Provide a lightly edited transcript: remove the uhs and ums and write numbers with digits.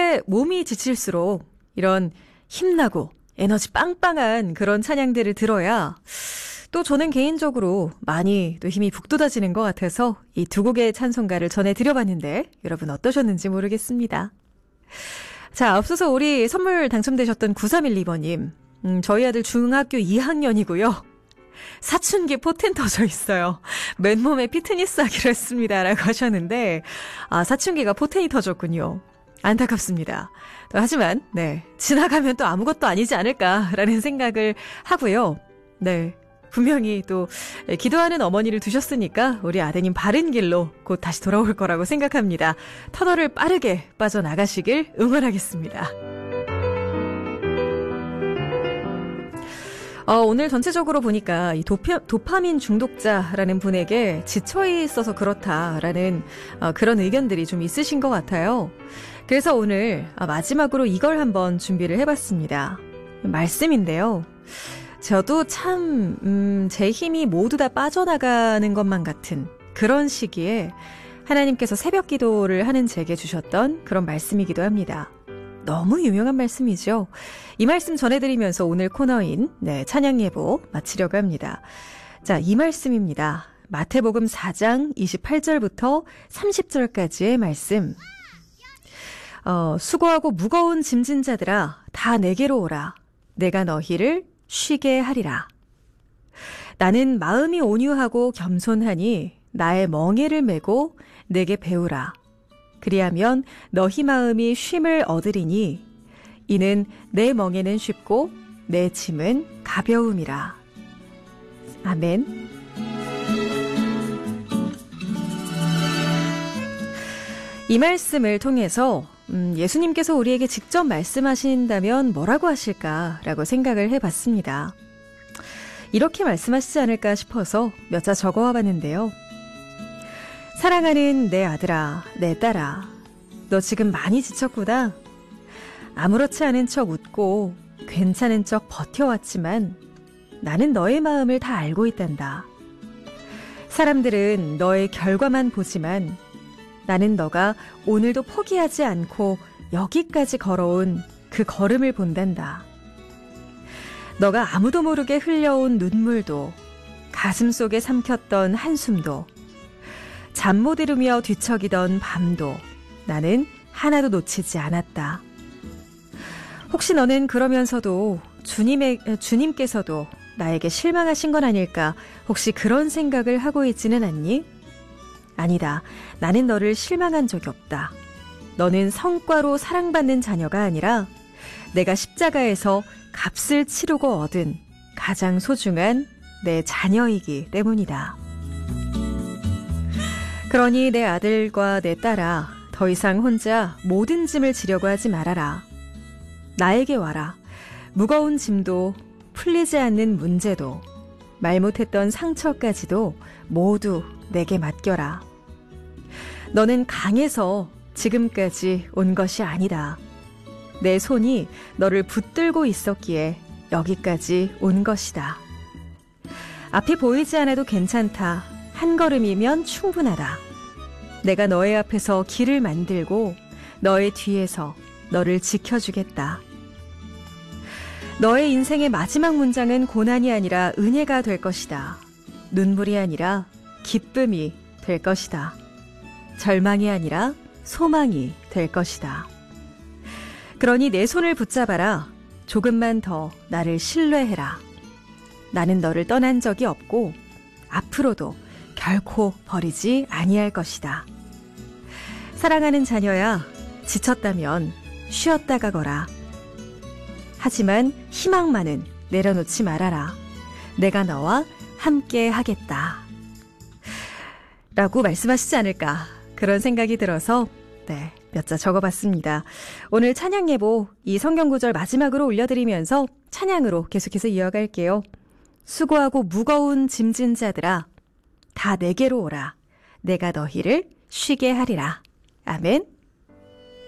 그런데 몸이 지칠수록 이런 힘나고 에너지 빵빵한 그런 찬양들을 들어야 또 저는 개인적으로 많이 또 힘이 북돋아지는 것 같아서 이 두 곡의 찬송가를 전해드려봤는데 여러분 어떠셨는지 모르겠습니다. 자, 앞서서 우리 선물 당첨되셨던 9312번님. 저희 아들 중학교 2학년이고요. 사춘기 포텐 터져 있어요. 맨몸에 피트니스 하기로 했습니다. 라고 하셨는데, 사춘기가 포텐이 터졌군요. 안타깝습니다. 하지만, 지나가면 또 아무것도 아니지 않을까라는 생각을 하고요. 분명히 또 기도하는 어머니를 두셨으니까 우리 아드님 바른 길로 곧 다시 돌아올 거라고 생각합니다. 터널을 빠르게 빠져나가시길 응원하겠습니다. 오늘 전체적으로 보니까 이 도파민 중독자라는 분에게 지쳐 있어서 그렇다라는 그런 의견들이 좀 있으신 것 같아요. 그래서 오늘 마지막으로 이걸 한번 준비를 해봤습니다. 말씀인데요. 저도 참 제 힘이 모두 다 빠져나가는 것만 같은 그런 시기에 하나님께서 새벽 기도를 하는 제게 주셨던 그런 말씀이기도 합니다. 너무 유명한 말씀이죠. 이 말씀 전해드리면서 오늘 코너인 찬양 예보 마치려고 합니다. 자, 이 말씀입니다. 마태복음 4장 28절부터 30절까지의 말씀. 수고하고 무거운 짐진 자들아 다 내게로 오라. 내가 너희를 쉬게 하리라. 나는 마음이 온유하고 겸손하니 나의 멍에를 메고 내게 배우라. 그리하면 너희 마음이 쉼을 얻으리니 이는 내 멍에는 쉽고 내 짐은 가벼움이라. 아멘. 이 말씀을 통해서 예수님께서 우리에게 직접 말씀하신다면 뭐라고 하실까라고 생각을 해봤습니다. 이렇게 말씀하시지 않을까 싶어서 몇 자 적어와 봤는데요. 사랑하는 내 아들아, 내 딸아, 너 지금 많이 지쳤구나. 아무렇지 않은 척 웃고 괜찮은 척 버텨왔지만 나는 너의 마음을 다 알고 있단다. 사람들은 너의 결과만 보지만 나는 너가 오늘도 포기하지 않고 여기까지 걸어온 그 걸음을 본단다. 너가 아무도 모르게 흘려온 눈물도, 가슴 속에 삼켰던 한숨도, 잠 못 이루며 뒤척이던 밤도 나는 하나도 놓치지 않았다. 혹시 너는 그러면서도 주님께서도 나에게 실망하신 건 아닐까 혹시 그런 생각을 하고 있지는 않니? 아니다. 나는 너를 실망한 적이 없다. 너는 성과로 사랑받는 자녀가 아니라 내가 십자가에서 값을 치르고 얻은 가장 소중한 내 자녀이기 때문이다. 그러니 내 아들과 내 딸아, 더 이상 혼자 모든 짐을 지려고 하지 말아라. 나에게 와라. 무거운 짐도 풀리지 않는 문제도 말 못했던 상처까지도 모두 내게 맡겨라. 너는 강해서 지금까지 온 것이 아니다. 내 손이 너를 붙들고 있었기에 여기까지 온 것이다. 앞이 보이지 않아도 괜찮다. 한 걸음이면 충분하다. 내가 너의 앞에서 길을 만들고 너의 뒤에서 너를 지켜주겠다. 너의 인생의 마지막 문장은 고난이 아니라 은혜가 될 것이다. 눈물이 아니라 기쁨이 될 것이다. 절망이 아니라 소망이 될 것이다. 그러니 내 손을 붙잡아라. 조금만 더 나를 신뢰해라. 나는 너를 떠난 적이 없고 앞으로도 결코 버리지 아니할 것이다. 사랑하는 자녀야, 지쳤다면 쉬었다 가거라. 하지만 희망만은 내려놓지 말아라. 내가 너와 함께 하겠다. 라고 말씀하시지 않을까 그런 생각이 들어서 몇 자 적어봤습니다. 오늘 찬양 예보 이 성경구절 마지막으로 올려드리면서 찬양으로 계속해서 이어갈게요. 수고하고 무거운 짐진 자들아 다 내게로 오라. 내가 너희를 쉬게 하리라. 아멘.